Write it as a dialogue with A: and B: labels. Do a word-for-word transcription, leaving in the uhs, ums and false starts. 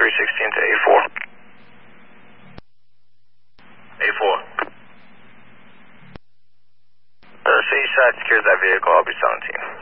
A: three sixteen to A four.
B: A four.
A: Uh, City side secures that vehicle, I'll be seventeen.